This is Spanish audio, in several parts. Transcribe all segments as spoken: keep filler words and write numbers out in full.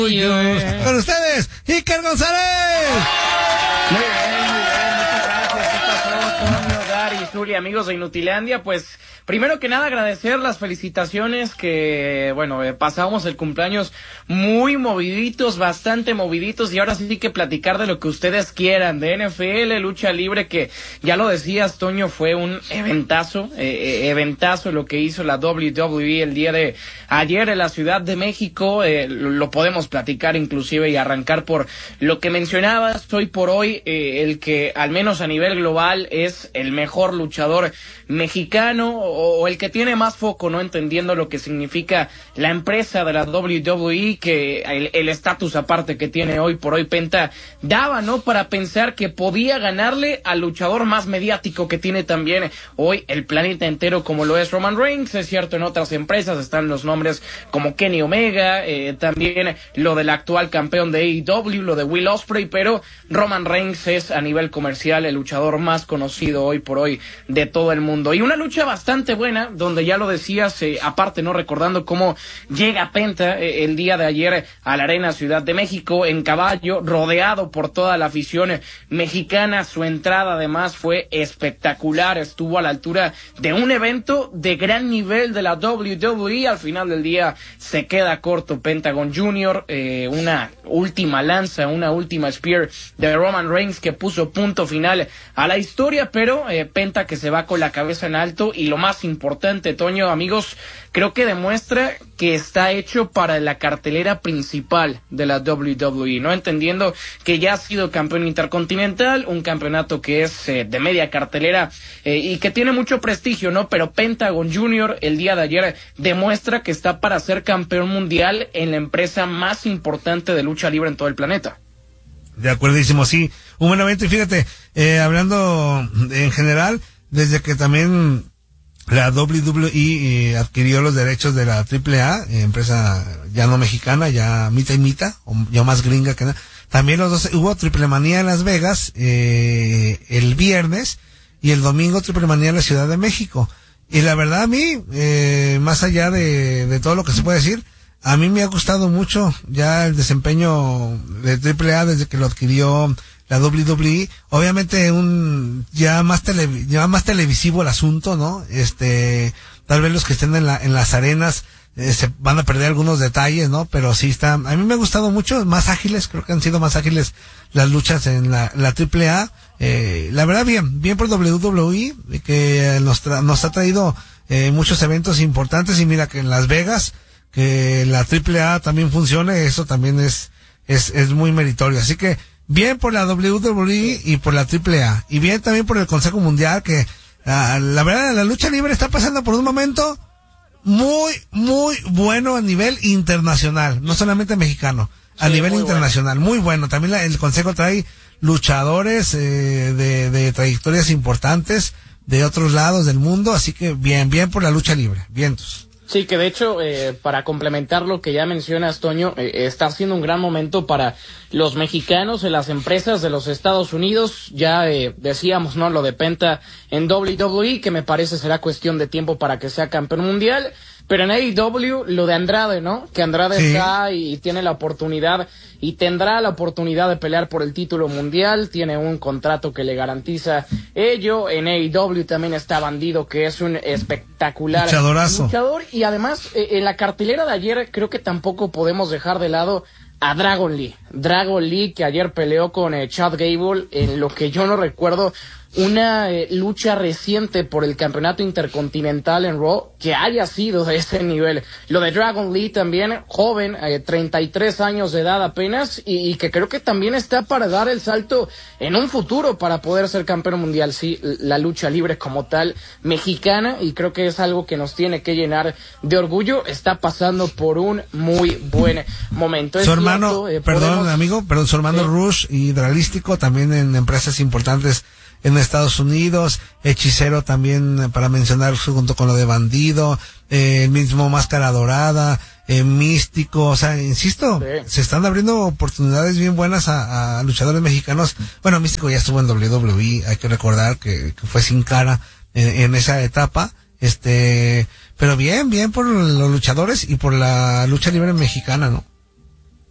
Con ustedes, Iker González. Muy bien, muy bien, muchas gracias. ¿Qué pasó, Antonio, Dari, Zuli, amigos de Inutilandia? Pues, primero que nada, agradecer las felicitaciones que, bueno, eh, pasamos el cumpleaños muy moviditos, bastante moviditos, y ahora sí que platicar de lo que ustedes quieran, de N F L, lucha libre, que ya lo decías, Toño, fue un eventazo, eh, eventazo lo que hizo la W W E el día de ayer en la Ciudad de México. Eh, lo podemos platicar inclusive y arrancar por lo que mencionabas, hoy por hoy, eh, el que al menos a nivel global es el mejor luchador mexicano, o, o el que tiene más foco, ¿no? Entendiendo lo que significa la empresa de la W W E, que el estatus aparte que tiene hoy por hoy Penta, daba, ¿no? Para pensar que podía ganarle al luchador más mediático que tiene también hoy el planeta entero, como lo es Roman Reigns. Es cierto, en otras empresas están los nombres como Kenny Omega, eh, también lo del actual campeón de A E W, lo de Will Ospreay, pero Roman Reigns es a nivel comercial el luchador más conocido hoy por hoy de todo el mundo. Y una lucha bastante buena, donde ya lo decías, eh, aparte, ¿no? Recordando cómo llega Penta eh, el día de ayer a la Arena Ciudad de México en caballo, rodeado por toda la afición mexicana. Su entrada además fue espectacular, estuvo a la altura de un evento de gran nivel de la W W E. Al final del día se queda corto Pentagon junior, eh, una última lanza, una última spear de Roman Reigns que puso punto final a la historia, pero eh, Penta que se va con la cabeza en alto, y lo más importante, Toño, amigos, creo que demuestra que está hecho para la cartelera principal de la W W E, ¿no? Entendiendo que ya ha sido campeón intercontinental, un campeonato que es eh, de media cartelera eh, y que tiene mucho prestigio, ¿no? Pero Pentagon junior el día de ayer demuestra que está para ser campeón mundial en la empresa más importante de lucha libre en todo el planeta. De acuerdísimo, sí. Un buen evento, y fíjate, eh, hablando en general, desde que también la W W E eh, adquirió los derechos de la triple A, eh, empresa ya no mexicana, ya mitad y mitad, o ya más gringa que nada. También los dos, hubo Triple Manía en Las Vegas, eh, el viernes, y el domingo Triple Manía en la Ciudad de México. Y la verdad a mí, eh, más allá de, de todo lo que se puede decir, a mí me ha gustado mucho ya el desempeño de triple A desde que lo adquirió la W W E. Obviamente un ya más tele, ya más televisivo el asunto, ¿no? Este, tal vez los que estén en la en las arenas eh, se van a perder algunos detalles, ¿no? Pero sí está, a mí me ha gustado mucho, más ágiles, creo que han sido más ágiles las luchas en la la triple A. Eh, la verdad bien, bien por W W E, que nos tra- nos ha traído eh, muchos eventos importantes, y mira que en Las Vegas que la triple A también funcione, eso también es, es, es muy meritorio. Así que, bien por la W W E y por la triple A. Y bien también por el Consejo Mundial, que, uh, la verdad, la lucha libre está pasando por un momento muy, muy bueno a nivel internacional. No solamente mexicano, a sí, nivel muy internacional. Bueno. Muy bueno. También la, el Consejo trae luchadores, eh, de, de trayectorias importantes de otros lados del mundo. Así que, bien, bien por la lucha libre. Vientos. Sí, que de hecho, eh, para complementar lo que ya mencionas, Toño, eh, está siendo un gran momento para los mexicanos en las empresas de los Estados Unidos. Ya eh, decíamos, ¿no? Lo de Penta en W W E, que me parece será cuestión de tiempo para que sea campeón mundial. Pero en A E W, lo de Andrade, ¿no? Que Andrade sí. está y, y tiene la oportunidad, y tendrá la oportunidad de pelear por el título mundial. Tiene un contrato que le garantiza ello. En A E W también está Bandido, que es un espectacular luchadorazo. luchador. Y además, eh, en la cartelera de ayer, creo que tampoco podemos dejar de lado a Dragon Lee. Dragon Lee, que ayer peleó con eh, Chad Gable, en lo que yo no recuerdo, una eh, lucha reciente por el campeonato intercontinental en Raw que haya sido de ese nivel. Lo de Dragon Lee también, joven, eh, treinta y tres años de edad apenas, y, y que creo que también está para dar el salto en un futuro para poder ser campeón mundial. Sí, la lucha libre como tal mexicana, y creo que es algo que nos tiene que llenar de orgullo. Está pasando por un muy buen momento. Es su hermano, cierto, eh, perdón podemos... amigo, perdón, su hermano eh, Rush y Dralístico también en empresas importantes en Estados Unidos. Hechicero también, para mencionar, junto con lo de Bandido, eh, el mismo Máscara Dorada, eh, Místico, o sea, insisto, sí. se están abriendo oportunidades bien buenas a, a luchadores mexicanos. Bueno, Místico ya estuvo en W W E, hay que recordar que, que fue Sin Cara en, en esa etapa, este, pero bien, bien por los luchadores y por la lucha libre mexicana, ¿no?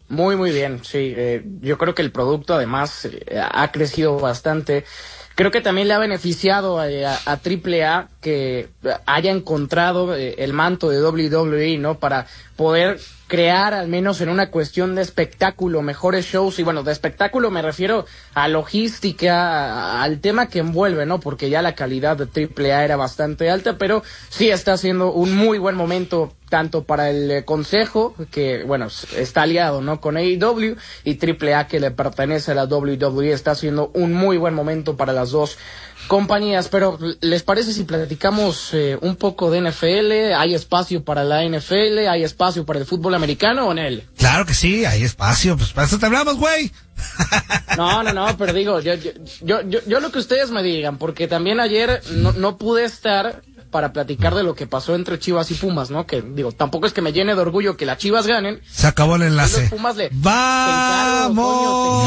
Muy, muy bien, sí. Eh, yo creo que el producto además eh, ha crecido bastante. Creo que también le ha beneficiado a, a, a Triple A que haya encontrado eh, el manto de doble u doble u E, ¿no? Para poder crear, al menos en una cuestión de espectáculo, mejores shows. Y bueno, de espectáculo me refiero a logística, a, al tema que envuelve, ¿no? Porque ya la calidad de Triple A era bastante alta, pero sí está siendo un muy buen momento tanto para el eh, consejo, que bueno, está aliado, ¿no? Con A E W, y Triple A, que le pertenece a la doble u doble u E, está siendo un muy buen momento para las dos compañías. Pero ¿les parece si platicamos eh, un poco de N F L? ¿Hay espacio para la N F L? ¿Hay espacio para el fútbol americano o en él? Claro que sí, hay espacio, pues para eso te hablamos, güey. No, no, no, pero digo, yo, yo, yo, yo, yo lo que ustedes me digan, porque también ayer no, no pude estar para platicar de lo que pasó entre Chivas y Pumas, ¿no? Que digo, tampoco es que me llene de orgullo que las Chivas ganen. Se acabó el enlace. Los Pumas le... ¡Vamos!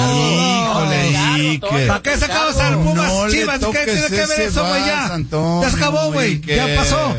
Híjole, ¿para qué sacamos al Pumas no Chivas? ¿Qué tiene que ver eso, güey? Ya, ya se acabó, güey. Ya pasó.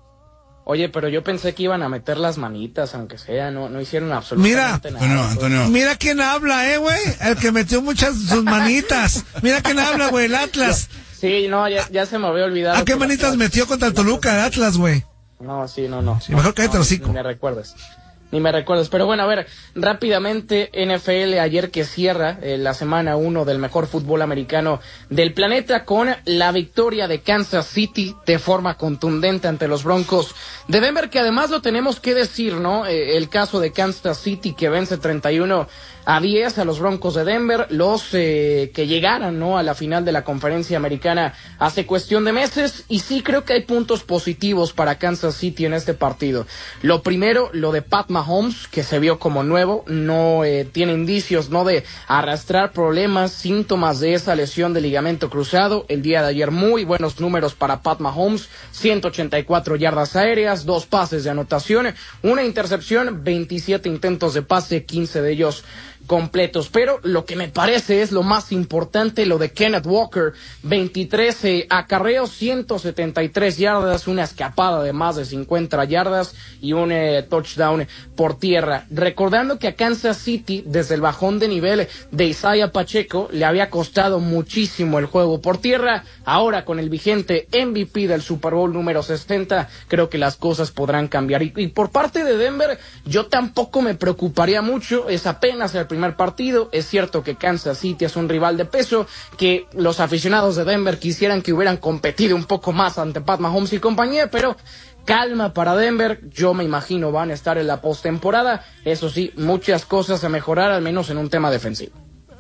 Oye, pero yo pensé que iban a meter las manitas, aunque sea, no, no hicieron absolutamente mira, nada. Antonio, Antonio. Mira quién habla, eh, güey. El que metió muchas sus manitas. Mira quién habla, güey, el Atlas. Sí, no, ya, ya se me había olvidado. ¿A qué manitas metió contra el Toluca, el Atlas, güey? No, sí, no, no. Sí, mejor cállate el hocico. Ni me recuerdes. Ni me recuerdas. Pero bueno, a ver, rápidamente, N F L ayer que cierra eh, la semana uno del mejor fútbol americano del planeta con la victoria de Kansas City de forma contundente ante los Broncos de Denver, que además lo tenemos que decir, ¿no? Eh, el caso de Kansas City que vence treinta y uno a diez a los Broncos de Denver, los eh, que llegaron, ¿no? A la final de la conferencia americana hace cuestión de meses, y sí creo que hay puntos positivos para Kansas City en este partido. Lo primero, lo de Pat Mahomes, que se vio como nuevo, no eh, tiene indicios, ¿no? De arrastrar problemas, síntomas de esa lesión de ligamento cruzado. El día de ayer muy buenos números para Pat Mahomes, ciento ochenta y cuatro yardas aéreas, dos pases de anotación, una intercepción, veintisiete intentos de pase, quince de ellos completos. Pero lo que me parece es lo más importante, lo de Kenneth Walker, veintitrés eh, acarreos, ciento setenta y tres yardas, una escapada de más de cincuenta yardas y un eh, touchdown por tierra. Recordando que a Kansas City, desde el bajón de nivel de Isaiah Pacheco, le había costado muchísimo el juego por tierra. Ahora con el vigente M V P del Super Bowl número sesenta, creo que las cosas podrán cambiar. Y, y por parte de Denver, yo tampoco me preocuparía mucho, es apenas el primer partido. Es cierto que Kansas City es un rival de peso, que los aficionados de Denver quisieran que hubieran competido un poco más ante Pat Mahomes y compañía, pero calma para Denver. Yo me imagino van a estar en la postemporada. Eso sí, muchas cosas a mejorar, al menos en un tema defensivo.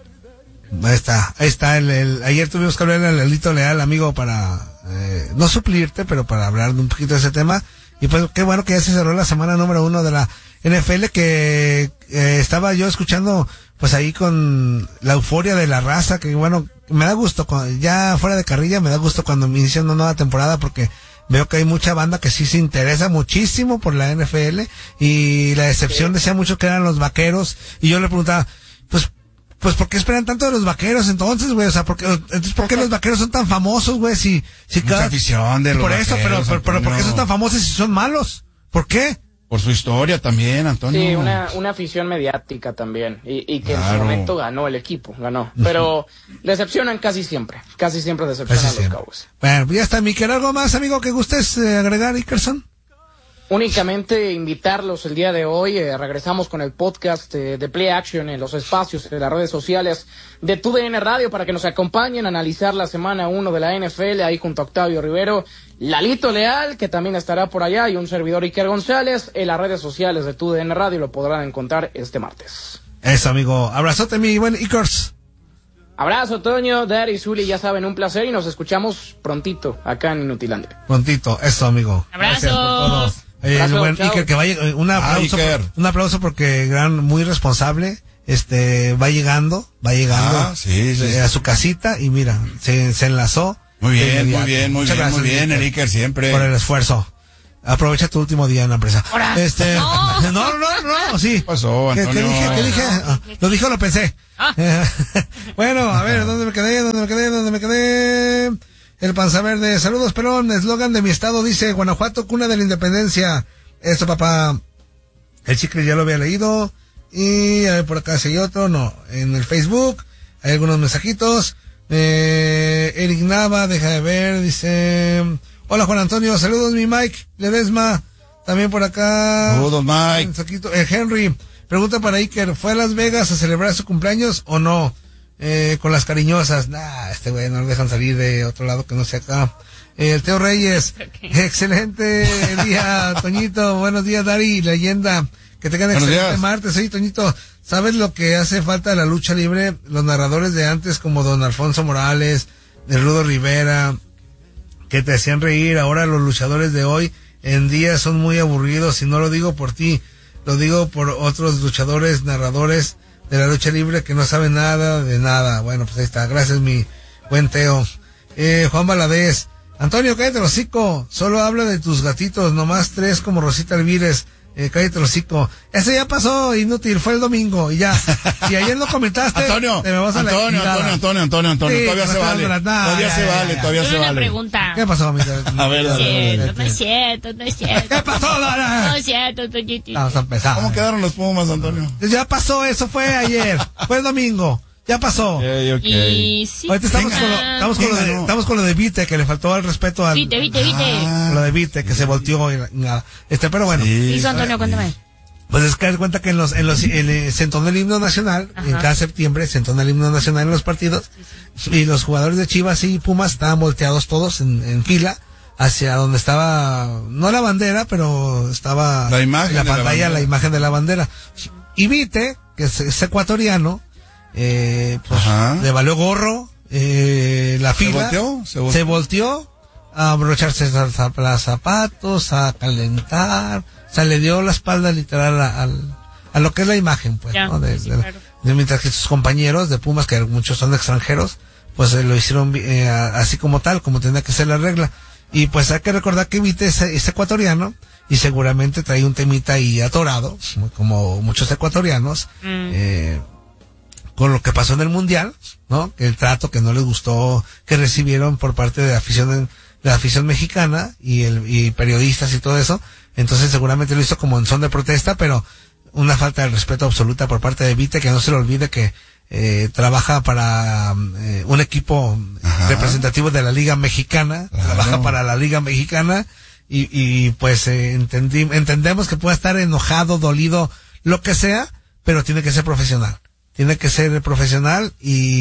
Ahí está, ahí está. El, el, ayer tuvimos que hablar al Lelito Leal, amigo, para eh, no suplirte, pero para hablar de un poquito de ese tema. Y pues qué bueno que ya se cerró la semana número uno de la N F L, que eh, estaba yo escuchando pues ahí con la euforia de la raza, que bueno, me da gusto, ya fuera de carrilla, me da gusto cuando me inician una nueva temporada, porque veo que hay mucha banda que sí se interesa muchísimo por la N F L, y la decepción decía mucho que eran los Vaqueros, y yo le preguntaba, pues, pues ¿por qué esperan tanto de los Vaqueros entonces, güey? O sea, ¿por qué, entonces, ¿por qué los Vaqueros son tan famosos, güey? Si, si Mucha cada... afición de los Por eso, Vaqueros, pero, pero, pero ¿por qué son tan famosos si son malos? ¿Por qué? Por su historia también, Antonio. Sí, una, una afición mediática también, y, y que Claro. en su momento ganó el equipo, ganó. Pero decepcionan casi siempre, casi siempre decepcionan Casi a los siempre. Cowboys. Bueno, ya está, Miquel. ¿Algo más, amigo, que gustes eh, agregar, Ickerson? Únicamente invitarlos el día de hoy, eh, regresamos con el podcast eh, de Play Action en los espacios de las redes sociales de T U D N Radio para que nos acompañen a analizar la semana uno de la N F L, ahí junto a Octavio Rivero, Lalito Leal, que también estará por allá, y un servidor, Iker González. En las redes sociales de T U D N Radio lo podrán encontrar este martes. Eso, amigo. Abrazote, mi buen Ikers. Abrazo, Toño, Dar y Zuli, ya saben, un placer, y nos escuchamos prontito acá en Inutilandia. Prontito, eso, amigo. Abrazos. Gracias por todo. Eh, Abrazo, el buen chao. Iker, que vaya, eh, un aplauso, Ah, Iker. por- un aplauso porque gran, muy responsable, este, va llegando, va llegando Ah, sí, sí, eh, sí. a su casita, y mira, se, se enlazó. Muy de bien, muy inmediato. bien, muy Muchas bien, muy gracias, bien, el Iker siempre. por el esfuerzo. Aprovecha tu último día en la empresa. Ahora. Este, No. no, no, no, no, sí. ¿Qué pasó, ¿Qué, qué Antonio? dije? ¿Qué dije? Ah, lo dije o lo pensé. Ah. Bueno, a ver, ¿dónde me quedé? ¿Dónde me quedé? ¿Dónde me quedé? El Panza Verde. Saludos, pelón. Eslogan de mi estado dice: Guanajuato, cuna de la independencia. Esto, papá. El chicle ya lo había leído. Y a ver, por acá si hay otro, no, en el Facebook hay algunos mensajitos. Eh, Eric Nava, deja de ver, dice, hola Juan Antonio, saludos mi Mike Ledesma, también por acá. Saludos Mike. Mensajito. Eh, Henry, pregunta para Iker, ¿fue a Las Vegas a celebrar su cumpleaños o no? Eh, con las cariñosas, nah, este güey no lo dejan salir de otro lado que no sea acá. Eh, el Teo Reyes, excelente día, Toñito, buenos días Dari, leyenda. Que tengan Buenos excelente días. martes. Oye, Toñito, ¿sabes lo que hace falta de la lucha libre? Los narradores de antes como don Alfonso Morales, de Rudo Rivera, que te hacían reír. Ahora los luchadores de hoy en día son muy aburridos, y no lo digo por ti, lo digo por otros luchadores, narradores de la lucha libre que no saben nada de nada. Bueno, pues ahí está. Gracias, mi buen Teo. Eh, Juan Valadez, Antonio, cállate el hocico, solo habla de tus gatitos, nomás tres como Rosita Alvírez. Eh, cállate el hocico. Ese ya pasó, inútil, fue el domingo y ya. Si ayer lo comentaste, Antonio, te me vas a la Antonio, chingada. Antonio, Antonio, Antonio, Antonio, Sí, todavía no se te vale. das nada, Todavía ya, se ya, vale, ya. todavía se Tengo una vale. pregunta. ¿Qué pasó, mi? A ver, No a ver, es a ver. cierto, no es cierto, no es cierto. ¿Qué pasó, Dora? No es cierto, Toñito. Vamos a empezar. ¿Cómo quedaron los Pumas, Antonio? Ya pasó, eso fue ayer, fue el domingo, ya pasó. Okay, okay. Y sí. Ahorita estamos Venga. con, lo, estamos, con lo de, Venga, no. estamos con lo de Vite, que le faltó al respeto al... Vite, vite, vite. Ah, Lo de Vite, que se volteó y nada. Este, pero bueno. sí. ¿Qué hizo Antonio? Cuéntame. Pues es que das cuenta que en los, en los, en el, se entona el himno nacional, Ajá. en cada septiembre se entona el himno nacional en los partidos, y los jugadores de Chivas y Pumas estaban volteados todos en, en fila hacia donde estaba, no la bandera, pero estaba La imagen en la de la pantalla, bandera. la imagen de la bandera. Y Vite, que es, es ecuatoriano, eh, pues Ajá. le valió gorro, eh, la ¿Se fila, volteó? ¿Se volteó? se volteó a abrocharse los zapatos, a calentar, o sea, le dio la espalda literal a, a, a lo que es la imagen, pues, Ya, ¿no? De, sí, de- claro. de- mientras que sus compañeros de Pumas, que muchos son extranjeros, pues eh, lo hicieron eh, a- así como tal, como tenía que ser la regla. Y pues hay que recordar que Vite es, es ecuatoriano, y seguramente trae un temita ahí atorado, como muchos ecuatorianos, Mm. eh, con lo que pasó en el Mundial, ¿no? El trato que no les gustó, que recibieron por parte de la afición, de la afición mexicana y el, y periodistas y todo eso. Entonces seguramente lo hizo como en son de protesta, pero una falta de respeto absoluta por parte de Vite, que no se le olvide que eh, trabaja para eh, un equipo Ajá. representativo de la Liga Mexicana, Claro. trabaja para la Liga Mexicana, y, y pues eh, entendí, entendemos que pueda estar enojado, dolido, lo que sea, pero tiene que ser profesional. Tiene que ser profesional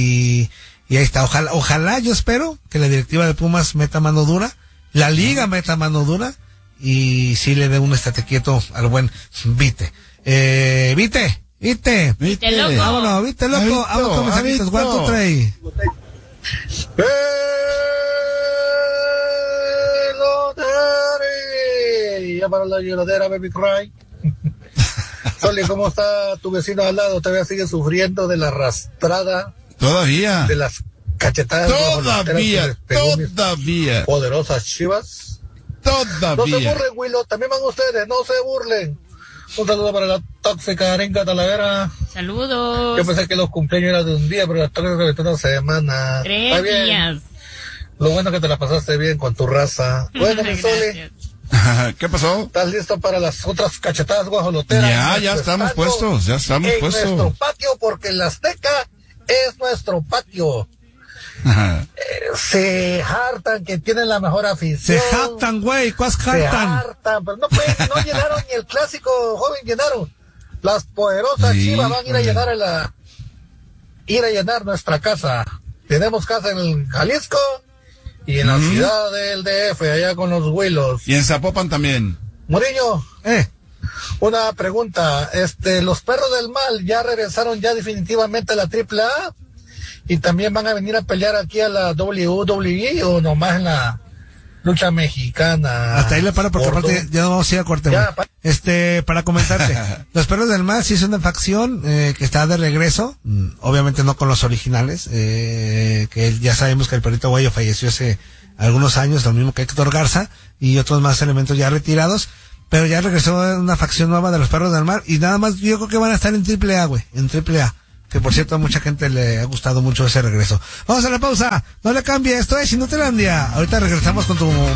y, y ahí está. Ojalá, ojalá, yo espero que la directiva de Pumas meta mano dura, la liga meta mano dura, y sí le dé un estate quieto al buen Vite. Eh, Vite, Vite. ¿Viste? loco. Vámonos, Vite, loco. Avito, Vamos con mensajitos. avito. ¿Cuánto trae? Pelotari. Ya para la lloradera, baby cry. Soli, ¿cómo está tu vecino al lado? ¿Todavía sigue sufriendo de la arrastrada, Todavía. de las cachetadas guajoloteras que Todavía. les pegó mis Todavía. poderosas Chivas? No se Todavía. burlen, Willow. También van ustedes. No se burlen. Un saludo para la tóxica arenga talavera. Saludos. Yo pensé que los cumpleaños eran de un día, pero la tóxica de una semana. Tres Está bien. días. Lo bueno que te la pasaste bien con tu raza. Bueno, mi Soli, Gracias. ¿Qué pasó? ¿estás listo para las otras cachetadas guajoloteras? Ya, En ya nuestro estamos estadio, puestos, ya estamos en puestos. nuestro patio, porque el Azteca es nuestro patio. Ajá. Eh, se hartan que tienen la mejor Se afición. jactan, güey. ¿Cuál Se jactan? hartan, pero no pueden, no llenaron ni el clásico, joven, llenaron. Las poderosas Sí, Chivas van a ir a híjole. llenar a la, ir a llenar nuestra casa. Tenemos casa en el Jalisco y en la Mm. ciudad del D F, allá con los Huilos. Y en Zapopan también. Muriño, Eh. una pregunta, este, los perros del mal ya regresaron ya definitivamente a la triple A y también van a venir a pelear aquí a la W W E o nomás en la lucha mexicana. Hasta ahí le paro porque Gordo. aparte ya no vamos a ir a corte. Ya, güey. pa- Este, para comentarte, los Perros del Mal sí es una facción eh, que está de regreso, mm, obviamente no con los originales, eh, que ya sabemos que el perrito guayo falleció hace algunos años, lo mismo que Héctor Garza y otros más elementos ya retirados, pero ya regresó una facción nueva de los Perros del Mar y nada más yo creo que van a estar en triple A, güey, en triple A. Que por cierto a mucha gente le ha gustado mucho ese regreso. Vamos a la pausa, no le cambie, esto es Inutilandia. Ahorita regresamos con tu